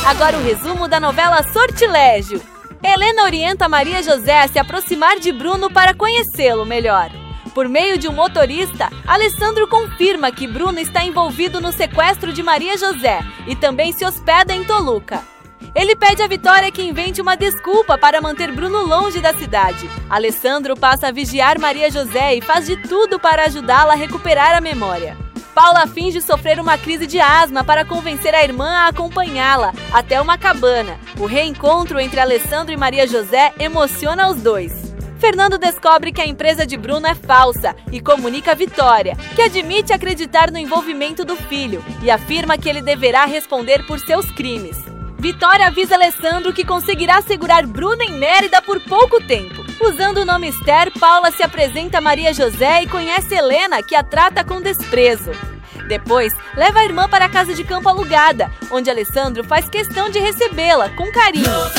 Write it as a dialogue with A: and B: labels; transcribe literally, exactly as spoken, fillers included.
A: Agora o resumo da novela Sortilégio. Helena orienta Maria José a se aproximar de Bruno para conhecê-lo melhor. Por meio de um motorista, Alessandro confirma que Bruno está envolvido no sequestro de Maria José e também se hospeda em Toluca. Ele pede a Vitória que invente uma desculpa para manter Bruno longe da cidade. Alessandro passa a vigiar Maria José e faz de tudo para ajudá-la a recuperar a memória. Paula finge sofrer uma crise de asma para convencer a irmã a acompanhá-la até uma cabana. O reencontro entre Alessandro e Maria José emociona os dois. Fernando descobre que a empresa de Bruno é falsa e comunica a Vitória, que admite acreditar no envolvimento do filho e afirma que ele deverá responder por seus crimes. Vitória avisa Alessandro que conseguirá segurar Bruno em Mérida por pouco tempo. Usando o nome Esther, Paula se apresenta a Maria José e conhece Helena, que a trata com desprezo. Depois, leva a irmã para a casa de campo alugada, onde Alessandro faz questão de recebê-la com carinho.